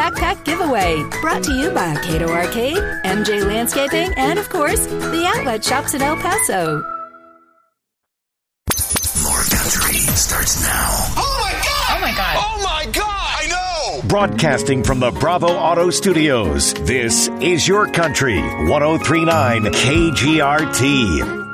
backpack giveaway. Brought to you by Cato Arcade, MJ Landscaping, and, of course, the outlet shops in El Paso. More Country starts now. Oh, my God! Oh, my God. Oh, my God! I know! Broadcasting from the Bravo Auto Studios, this is Your Country, 103.9 KGRT.